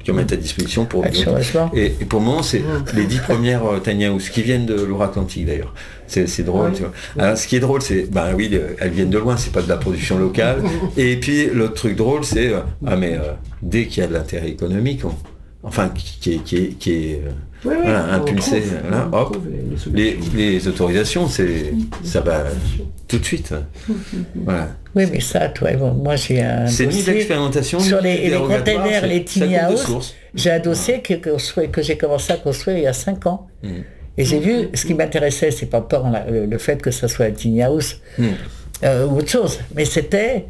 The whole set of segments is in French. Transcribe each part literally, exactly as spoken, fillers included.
qui en mettent à disposition pour... Action Logement. Et, et pour le moment, c'est les dix premières euh, tiny house qui viennent de Loire-Atlantique d'ailleurs. C'est, c'est drôle, oui. tu vois. Alors, ce qui est drôle, c'est, ben oui, elles viennent de loin, c'est pas de la production locale. Et puis, l'autre truc drôle, c'est, euh, ah mais euh, dès qu'il y a de l'intérêt économique, on, enfin, qui, qui est, qui est, qui est euh, oui, oui, voilà, impulsé, trouve, là, hop, les, les, les autorisations, c'est, ça va tout de suite. Voilà. Oui, mais ça, toi, bon, moi j'ai un c'est dossier ni d'expérimentation, sur les, les containers, les tiny house. J'ai un dossier que, que, que j'ai commencé à construire il y a cinq ans. Mmh. Et j'ai vu, ce qui m'intéressait, c'est pas tant la, le, le fait que ça soit un tiny house mmh. euh, ou autre chose, mais c'était,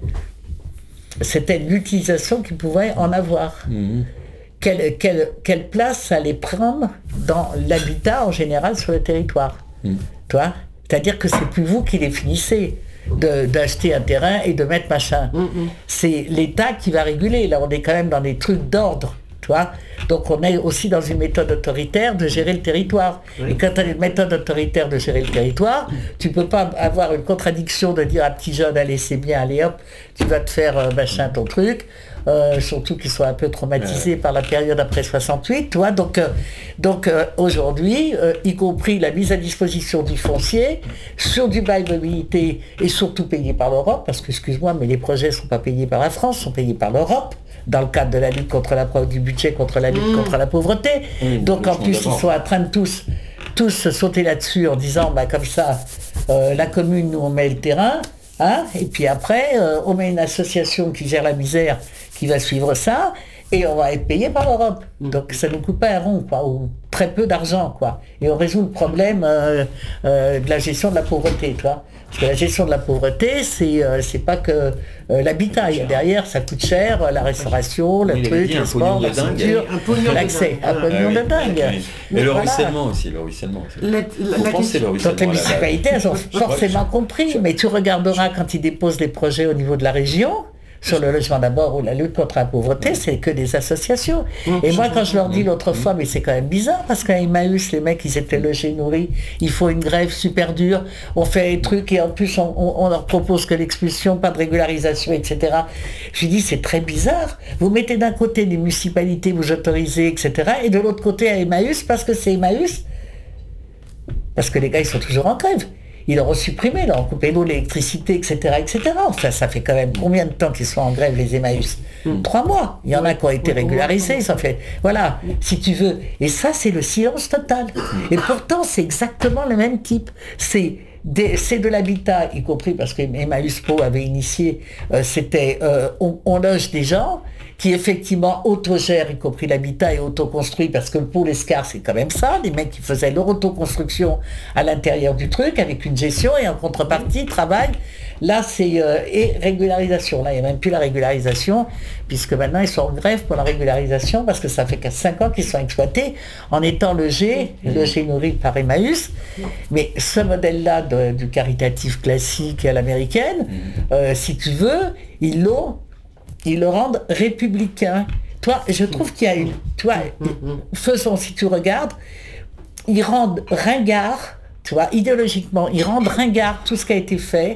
c'était l'utilisation qu'il pouvait en avoir. Mmh. Quelle, quelle, quelle place ça allait prendre dans l'habitat en général sur le territoire. Mmh. Toi, c'est-à-dire que c'est plus vous qui les finissez de, d'acheter un terrain et de mettre machin. Mmh. C'est l'État qui va réguler. Là, on est quand même dans des trucs d'ordre. Donc on est aussi dans une méthode autoritaire de gérer le territoire. Oui. Et quand tu as une méthode autoritaire de gérer le territoire, tu ne peux pas avoir une contradiction de dire à petit jeune, allez c'est bien, allez hop, tu vas te faire euh, machin ton truc, euh, surtout qu'ils soient un peu traumatisés ouais. par la période après soixante-huit, tu vois. Donc, euh, donc euh, aujourd'hui, euh, y compris la mise à disposition du foncier, sur du bail mobilité et surtout payé par l'Europe, parce que excuse-moi, mais les projets ne sont pas payés par la France, sont payés par l'Europe, dans le cadre de la lutte contre la du budget contre la lutte mmh. contre la pauvreté. Mmh, Donc en plus, ils sont en train de tous, tous sauter là-dessus en disant, bah, comme ça, euh, la commune, nous, on met le terrain, hein, et puis après, euh, on met une association qui gère la misère, qui va suivre ça, et on va être payé par l'Europe. Mmh. Donc ça ne nous coûte pas un rond, quoi, ou très peu d'argent, quoi. Et on résout le problème euh, euh, de la gestion de la pauvreté, tu vois. Parce que la gestion de la pauvreté, c'est, euh, c'est pas que euh, l'habitat. Il y a derrière, ça coûte cher, euh, la restauration, le oui, truc, le sport, la culture, l'accès. Un pognon de dingue. Et le ruissellement aussi, le ruissellement. Donc les municipalités, elles ont forcément compris. Mais tu regarderas quand ils déposent des projets au niveau de la région, sur le logement d'abord ou la lutte contre la pauvreté, c'est que des associations. Et moi, quand je leur dis l'autre fois, mais c'est quand même bizarre, parce qu'à Emmaüs, les mecs, ils étaient logés, nourris, il faut une grève super dure, on fait des trucs et en plus, on, on, on leur propose que l'expulsion, pas de régularisation, et cetera. Je lui dis, c'est très bizarre. Vous mettez d'un côté des municipalités, vous autorisez, et cetera, et de l'autre côté à Emmaüs, parce que c'est Emmaüs, parce que les gars, ils sont toujours en grève. Ils leur ont supprimé, ils leur ont coupé l'eau, l'électricité, et cetera, et cetera. Enfin, ça fait quand même combien de temps qu'ils sont en grève, les Emmaüs ? mmh. Trois mois. Il y en a qui ont été régularisés, ça fait... Voilà, si tu veux. Et ça, c'est le silence total. Et pourtant, c'est exactement le même type. C'est... Des, c'est de l'habitat, y compris parce que Emmaüs Po avait initié, euh, c'était euh, on, on loge des gens qui effectivement autogèrent, y compris l'habitat, et autoconstruit, parce que le Pôle Escar, c'est quand même ça, des mecs qui faisaient leur autoconstruction à l'intérieur du truc, avec une gestion, et en contrepartie, travail. Là, c'est... Euh, et régularisation. Là, il n'y a même plus la régularisation, puisque maintenant, ils sont en grève pour la régularisation, parce que ça fait qu'à cinq ans qu'ils sont exploités, en étant logés, logés nourris par Emmaüs. Mais ce modèle-là de, du caritatif classique à l'américaine, euh, si tu veux, ils l'ont... ils le rendent républicain. Toi, je trouve qu'il y a une... Toi, faisons, si tu regardes, ils rendent ringard, tu vois, idéologiquement, ils rendent ringard tout ce qui a été fait,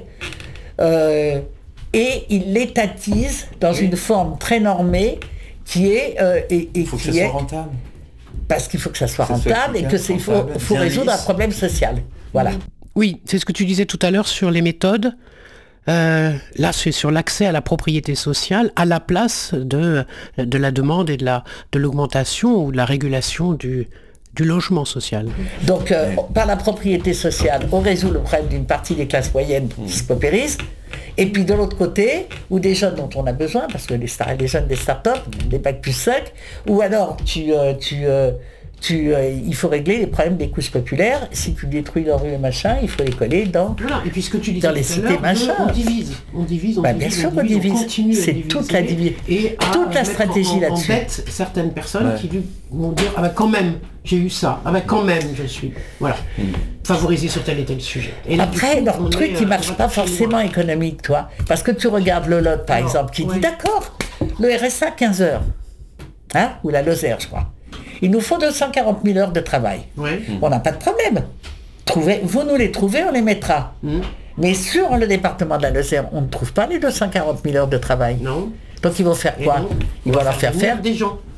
euh, et ils l'étatisent dans oui. une forme très normée, qui est... Euh, et, et il faut qui que ça est, soit rentable. Parce qu'il faut que ça soit ça rentable, et que c'est, il faut, faut résoudre un problème social. Voilà. Oui, c'est ce que tu disais tout à l'heure sur les méthodes. Euh, là, c'est sur l'accès à la propriété sociale à la place de, de la demande et de, la, de l'augmentation ou de la régulation du, du logement social. Donc, euh, par la propriété sociale, on résout le problème d'une partie des classes moyennes qui se paupérisent. Et puis de l'autre côté, ou des jeunes dont on a besoin, parce que les, star- les jeunes des start-up, les bacs plus secs, ou alors tu... Euh, tu euh, Tu, euh, il faut régler les problèmes des couches populaires. Si tu détruis leur rue et machin, il faut les coller dans, voilà. Et puis ce que tu dans les cités machin. On divise, on divise, on bah, divise. Bien sûr qu'on divise, divise. On continue c'est à diviser. toute la division. Et toute la stratégie en, là-dessus. En bête certaines personnes ouais. qui vont dire ah ben quand même j'ai eu ça, ah ben quand même je suis voilà mm. favorisé sur tel et tel sujet. Et là, après, leur truc est, qui ne marche pas forcément économique, toi, parce que tu regardes le Lot par Alors, exemple, qui ouais. dit d'accord, le R S A quinze heures, hein, ou la Lozère, je crois. Il nous faut deux cent quarante mille heures de travail. Oui. On n'a pas de problème. Trouvez, vous nous les trouvez, on les mettra. Mm. Mais sur le département de la Lozère, on ne trouve pas les deux cent quarante mille heures de travail. Non. Donc ils vont faire quoi? Ils vont leur faire faire des gens.